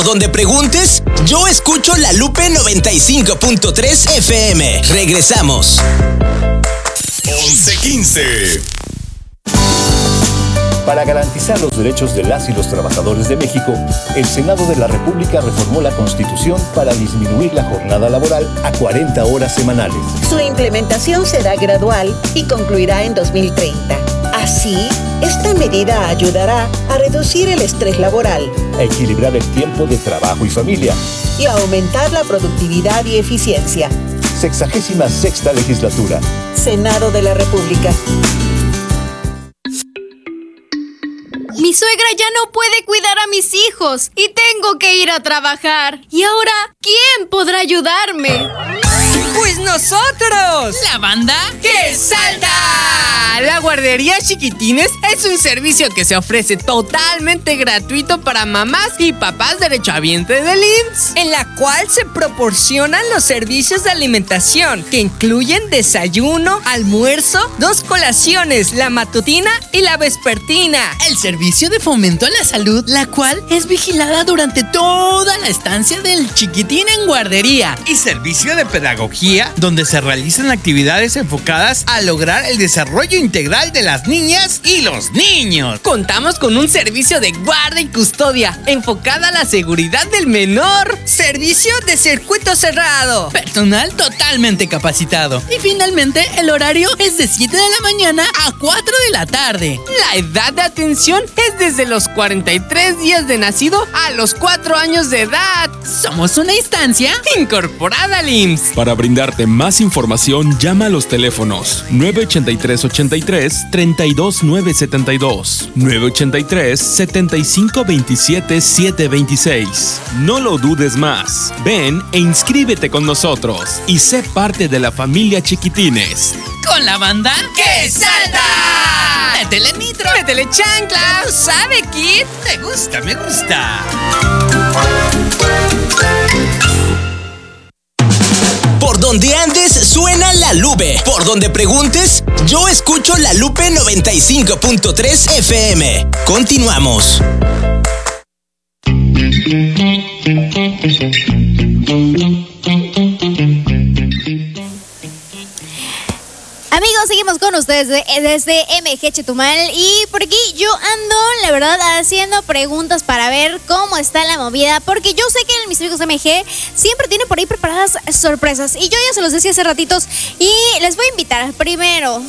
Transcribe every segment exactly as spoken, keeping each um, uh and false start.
Por donde preguntes, yo escucho La Lupe noventa y cinco punto tres F M. Regresamos. once quince. Para garantizar los derechos de las y los trabajadores de México, el Senado de la República reformó la Constitución para disminuir la jornada laboral a cuarenta horas semanales. Su implementación será gradual y concluirá en dos mil treinta. Así, esta medida ayudará a reducir el estrés laboral, a equilibrar el tiempo de trabajo y familia y a aumentar la productividad y eficiencia. Sexagésima sexta legislatura. Senado de la República. Mi suegra ya no puede cuidar a mis hijos y tengo que ir a trabajar. ¿Y ahora quién podrá ayudarme? ¡Pues nosotros! ¿La banda que salta! La guardería Chiquitines es un servicio que se ofrece totalmente gratuito para mamás y papás derechohabientes del I M S S, en la cual se proporcionan los servicios de alimentación que incluyen desayuno, almuerzo, dos colaciones, la matutina y la vespertina. El servicio de fomento a la salud, la cual es vigilada durante toda la estancia del chiquitín en guardería. Y servicio de pedagogía, donde se realizan actividades enfocadas a lograr el desarrollo integral de las niñas y los niños. Contamos con un servicio de guarda y custodia enfocada a la seguridad del menor. Servicio de circuito cerrado. Personal totalmente capacitado. Y finalmente el horario es de siete de la mañana a cuatro de la tarde. La edad de atención es desde los cuarenta y tres días de nacido a los cuatro años de edad. Somos una instancia incorporada al I M S S. Para brindarte más información, llama a los teléfonos nueve ochenta y tres ochenta y tres, treinta y dos nueve setenta y dos, nueve ochenta y tres setenta y cinco veintisiete setecientos veintiséis. No lo dudes más. Ven e inscríbete con nosotros y sé parte de la familia Chiquitines. Con la banda que salta. Métele nitro, métele chancla. ¿Sabe, Kid? Me gusta, me gusta. Por donde andes suena La Lupe. Por donde preguntes, yo escucho La Lupe noventa y cinco punto tres F M. Continuamos. Amigos, seguimos con ustedes desde M G Chetumal y por aquí yo ando, la verdad, haciendo preguntas para ver cómo está la movida, porque yo sé que mis amigos de M G siempre tienen por ahí preparadas sorpresas y yo ya se los decía hace ratitos y les voy a invitar primero,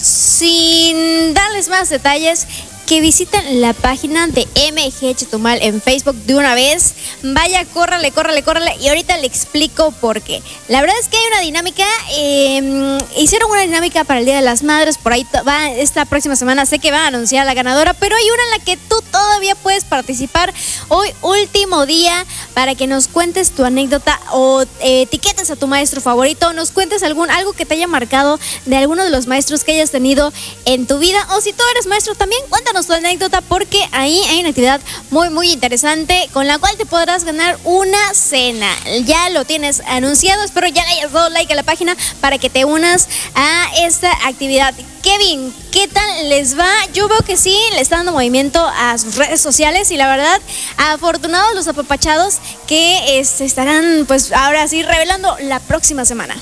sin darles más detalles, que visiten la página de M G Chetumal en Facebook de una vez. Vaya, córrale, córrale, córrale. Y ahorita le explico por qué. La verdad es que hay una dinámica. Eh, hicieron una dinámica para el Día de las Madres. Por ahí va esta próxima semana. Sé que van a anunciar a la ganadora. Pero hay una en la que tú todavía puedes participar. Hoy, último día, para que nos cuentes tu anécdota o eh, etiquetes a tu maestro favorito. Nos cuentes algún, algo que te haya marcado de alguno de los maestros que hayas tenido en tu vida. O si tú eres maestro también, cuéntanos tu anécdota, porque ahí hay una actividad muy muy interesante con la cual te podrás ganar una cena. Ya lo tienes anunciado, espero ya le hayas dado like a la página para que te unas a esta actividad. Kevin, ¿qué tal les va? Yo veo que sí, le está dando movimiento a sus redes sociales y la verdad, afortunados los apapachados que este, estarán pues ahora sí revelando la próxima semana.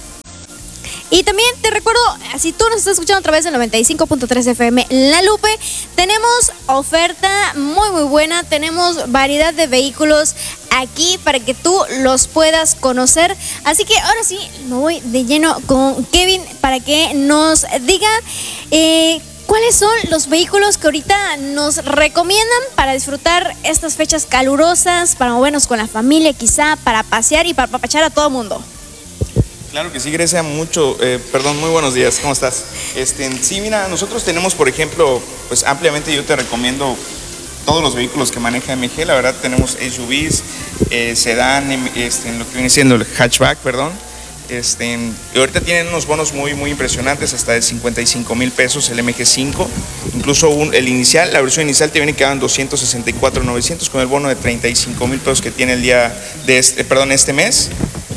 Y también te recuerdo, si tú nos estás escuchando a través del noventa y cinco punto tres F M La Lupe, tenemos oferta muy muy buena, tenemos variedad de vehículos aquí para que tú los puedas conocer. Así que ahora sí, me voy de lleno con Kevin para que nos diga eh, cuáles son los vehículos que ahorita nos recomiendan para disfrutar estas fechas calurosas, para movernos con la familia quizá, para pasear y para apapachar a todo el mundo. Claro que sí, Grecia, mucho, eh, perdón, muy buenos días, ¿cómo estás? Este, sí, mira, nosotros tenemos, por ejemplo, pues ampliamente yo te recomiendo todos los vehículos que maneja M G, la verdad tenemos S U Vs, eh, sedán, este, en lo que viene siendo el hatchback, perdón, este, y ahorita tienen unos bonos muy, muy impresionantes, hasta de cincuenta y cinco mil pesos el M G cinco, incluso un, el inicial, la versión inicial te viene quedando en doscientos sesenta y cuatro mil novecientos con el bono de treinta y cinco mil pesos que tiene el día de este, perdón, este mes.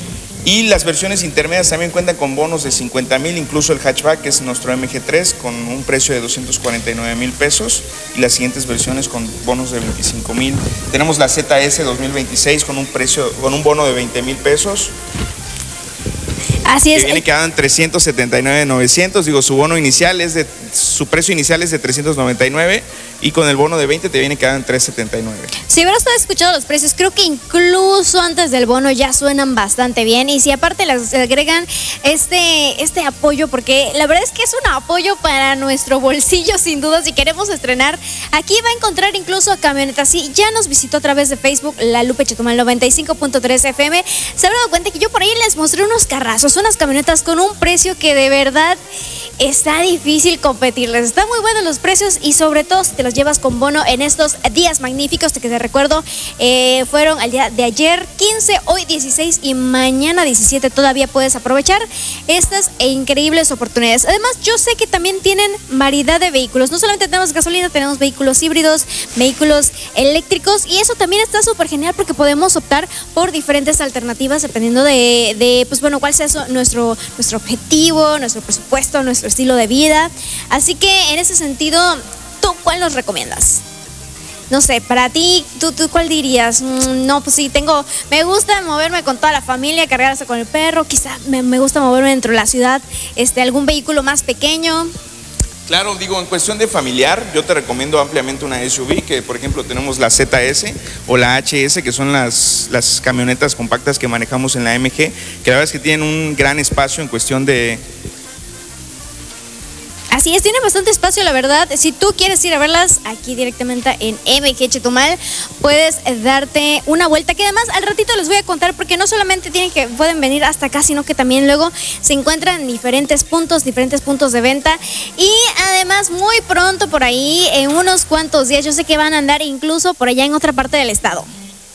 Y las versiones intermedias también cuentan con bonos de cincuenta mil, incluso el hatchback, que es nuestro M G tres, con un precio de doscientos cuarenta y nueve mil pesos, y las siguientes versiones con bonos de veinticinco mil. Tenemos la Z S dos mil veintiséis con un precio, con un bono de veinte mil pesos. Así es. Que viene quedando en trescientos setenta y nueve mil novecientos. Digo, su bono inicial es de, su precio inicial es de trescientos noventa y nueve y con el bono de veinte te viene quedando en trescientos setenta y nueve. Si hubieras estado escuchando los precios, creo que incluso antes del bono ya suenan bastante bien. Y si aparte les agregan este, este apoyo, porque la verdad es que es un apoyo para nuestro bolsillo, sin duda, si queremos estrenar. Aquí va a encontrar incluso camionetas. Si ya nos visitó a través de Facebook, La Lupe Chetumal noventa y cinco punto tres F M, se habrán dado cuenta que yo por ahí les mostré unos carrazos, unas camionetas con un precio que de verdad está difícil competirles. Están muy buenos los precios y sobre todo si te los llevas con bono en estos días magníficos que te recuerdo eh, fueron el día de ayer quince, hoy dieciséis y mañana diecisiete. Todavía puedes aprovechar estas increíbles oportunidades. Además, yo sé que también tienen variedad de vehículos. No solamente tenemos gasolina, tenemos vehículos híbridos, vehículos eléctricos, y eso también está súper genial porque podemos optar por diferentes alternativas dependiendo de, de pues bueno, cuál sea su, nuestro, nuestro objetivo, nuestro presupuesto, nuestro estilo de vida. Así que en ese sentido, ¿tú cuál nos recomiendas? No sé, para ti, ¿tú, tú cuál dirías? Mm, no, pues sí, tengo, me gusta moverme con toda la familia, cargarse con el perro, quizá me, me gusta moverme dentro de la ciudad, este, algún vehículo más pequeño. Claro, digo, en cuestión de familiar, yo te recomiendo ampliamente una S U V, que por ejemplo tenemos la Z S o la H S, que son las, las camionetas compactas que manejamos en la M G, que la verdad es que tienen un gran espacio en cuestión de... Así es, tiene bastante espacio, la verdad. Si tú quieres ir a verlas aquí directamente en M G Chetumal, puedes darte una vuelta, que además al ratito les voy a contar, porque no solamente tienen que pueden venir hasta acá, sino que también luego se encuentran en diferentes puntos, diferentes puntos de venta. Y además muy pronto por ahí, en unos cuantos días, yo sé que van a andar incluso por allá en otra parte del estado.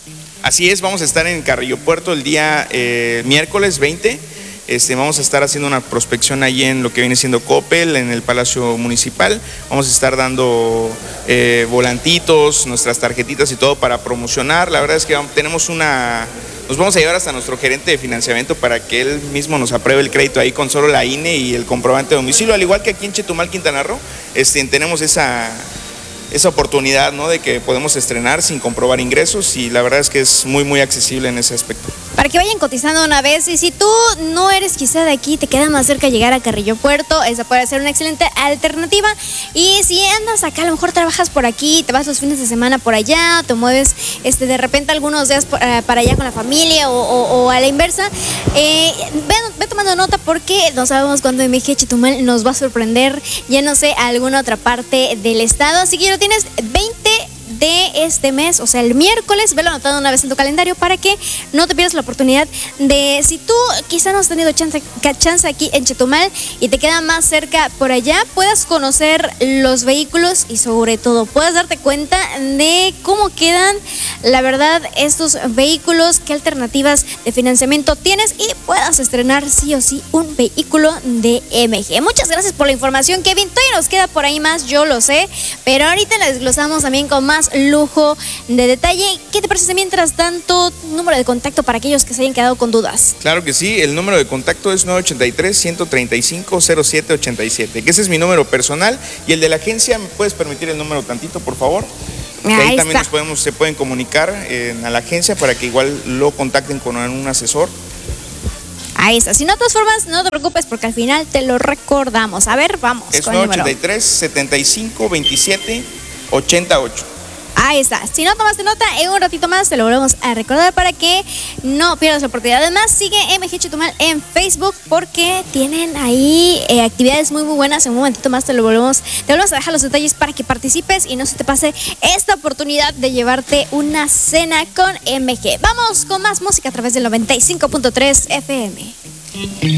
Así es, vamos a estar en Carrillo Puerto el día eh, miércoles veinte. Este, vamos a estar haciendo una prospección allí en lo que viene siendo Coppel, en el Palacio Municipal. Vamos a estar dando eh, volantitos, nuestras tarjetitas y todo para promocionar. La verdad es que tenemos una... Nos vamos a llevar hasta nuestro gerente de financiamiento para que él mismo nos apruebe el crédito ahí con solo la I N E y el comprobante de domicilio. Al igual que aquí en Chetumal, Quintana Roo, este, tenemos esa... esa oportunidad, ¿no?, de que podemos estrenar sin comprobar ingresos, y la verdad es que es muy muy accesible en ese aspecto. Para que vayan cotizando una vez, y si tú no eres quizá de aquí, te queda más cerca llegar a Carrillo Puerto, esa puede ser una excelente alternativa. Y si andas acá, a lo mejor trabajas por aquí, te vas los fines de semana por allá, te mueves este, de repente algunos días por, uh, para allá con la familia o, o, o a la inversa, eh, ve, ve tomando nota porque no sabemos cuándo M G Chetumal nos va a sorprender, ya no sé, a alguna otra parte del estado. Así que ya lo tienes, veinte de este mes, o sea, el miércoles, velo anotado una vez en tu calendario para que no te pierdas la oportunidad de, si tú quizá no has tenido chance, chance aquí en Chetumal y te queda más cerca por allá, puedas conocer los vehículos y sobre todo puedas darte cuenta de cómo quedan, la verdad, estos vehículos, qué alternativas de financiamiento tienes y puedas estrenar sí o sí un vehículo de M G. Muchas gracias por la información, Kevin. Todavía nos queda por ahí más, yo lo sé, pero ahorita la desglosamos también con más lujo de detalle. ¿Qué te parece mientras tanto número de contacto para aquellos que se hayan quedado con dudas? Claro que sí, el número de contacto es nueve ochenta y tres, ciento treinta y cinco, cero siete ochenta y siete, que ese es mi número personal, y el de la agencia, ¿me puedes permitir el número tantito, por favor? Que ahí, ahí también nos podemos, se pueden comunicar eh, a la agencia para que igual lo contacten con un asesor. Ahí está. Si no, de todas formas, no te preocupes porque al final te lo recordamos. A ver, vamos. Es con nueve ochenta y tres, setenta y cinco, veintisiete, ochenta y ocho. Ahí está. Si no tomaste nota, en un ratito más te lo volvemos a recordar para que no pierdas la oportunidad. Además, sigue M G Chetumal en Facebook porque tienen ahí eh, actividades muy muy buenas. En un momentito más te lo volvemos, te volvemos a dejar los detalles para que participes y no se te pase esta oportunidad de llevarte una cena con M G. Vamos con más música a través del noventa y cinco punto tres F M.